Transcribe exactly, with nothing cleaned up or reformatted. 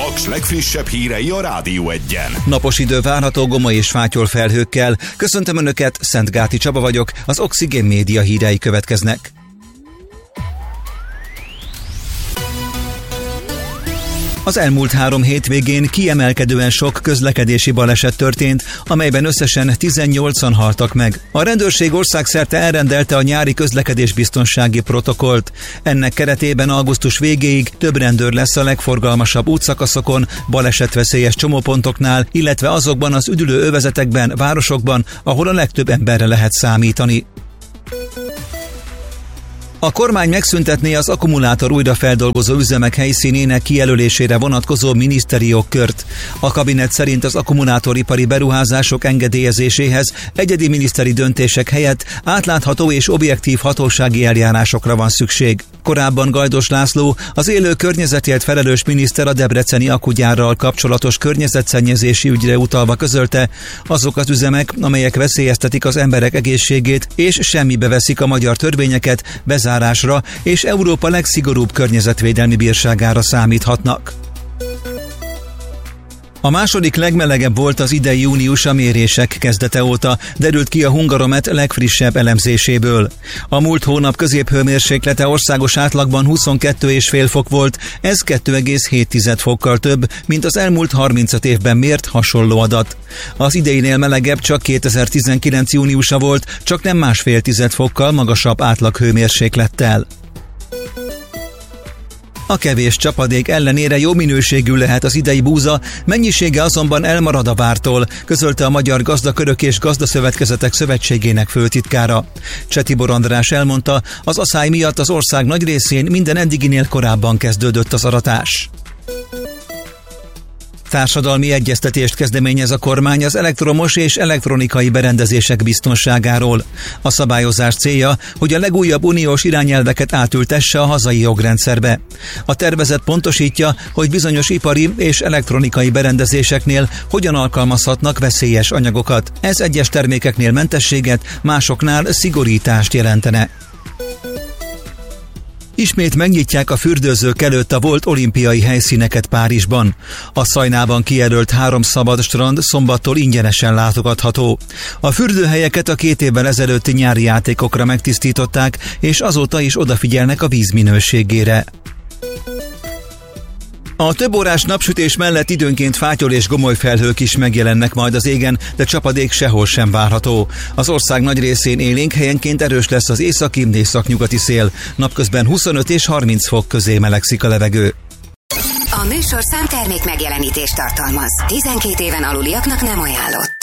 Paks legfrissebb hírei a Rádió Egyen. Napos idő várható Gomoly és Fátyol felhőkkel. Köszöntöm Önöket, Szentgáti Csaba vagyok, az Oxigén Média hírei következnek. Az elmúlt három hétvégén kiemelkedően sok közlekedési baleset történt, amelyben összesen tizennyolcan haltak meg. A rendőrség országszerte elrendelte a nyári közlekedésbiztonsági protokollt. Ennek keretében augusztus végéig több rendőr lesz a legforgalmasabb útszakaszokon, balesetveszélyes csomópontoknál, illetve azokban az üdülő övezetekben, városokban, ahol a legtöbb emberre lehet számítani. A kormány megszüntetné az akkumulátor újrafeldolgozó üzemek helyszínének kijelölésére vonatkozó miniszteri jogkört. A kabinet szerint az akkumulátoripari beruházások engedélyezéséhez egyedi miniszteri döntések helyett átlátható és objektív hatósági eljárásokra van szükség. Korábban Gajdos László, az élő környezetért felelős miniszter a debreceni akkugyárral kapcsolatos környezetszennyezési ügyre utalva közölte, azok az üzemek, amelyek veszélyeztetik az emberek egészségét és semmibe veszik a magyar törvényeket, bezárásra és Európa legszigorúbb környezetvédelmi bírságára számíthatnak. A második legmelegebb volt az idei június a mérések kezdete óta, derült ki a Hungaromet legfrissebb elemzéséből. A múlt hónap középhőmérséklete országos átlagban huszonkettő egész öt fok volt, ez kettő egész hét fokkal több, mint az elmúlt harmincöt évben mért hasonló adat. Az ideinél melegebb csak kétezer-tizenkilenc júniusa volt, csak nem másfél tized fokkal magasabb átlaghőmérséklettel. A kevés csapadék ellenére jó minőségű lehet az idei búza, mennyisége azonban elmarad a vártól, közölte a Magyar Gazdakörök és Gazdaszövetkezetek Szövetségének főtitkára. Cseh Tibor András elmondta, az aszály miatt az ország nagy részén minden eddiginél korábban kezdődött az aratás. Társadalmi egyeztetést kezdeményez a kormány az elektromos és elektronikai berendezések biztonságáról. A szabályozás célja, hogy a legújabb uniós irányelveket átültesse a hazai jogrendszerbe. A tervezet pontosítja, hogy bizonyos ipari és elektronikai berendezéseknél hogyan alkalmazhatnak veszélyes anyagokat. Ez egyes termékeknél mentességet, másoknál szigorítást jelentene. Ismét megnyitják a fürdőzők előtt a volt olimpiai helyszíneket Párizsban. A Szajnában kijelölt három szabad strand szombattól ingyenesen látogatható. A fürdőhelyeket a két évvel ezelőtti nyári játékokra megtisztították, és azóta is odafigyelnek a víz minőségére. A több órás napsütés mellett időnként Fátyol és Gomoly felhők is megjelennek majd az égen, de csapadék sehol sem várható. Az ország nagy részén élénk, helyenként erős lesz az északi, északnyugati szél. Napközben huszonöt és harminc fok közé melegszik a levegő. A műsorszám termék megjelenítést tartalmaz. tizenkét éven aluliaknak nem ajánlott.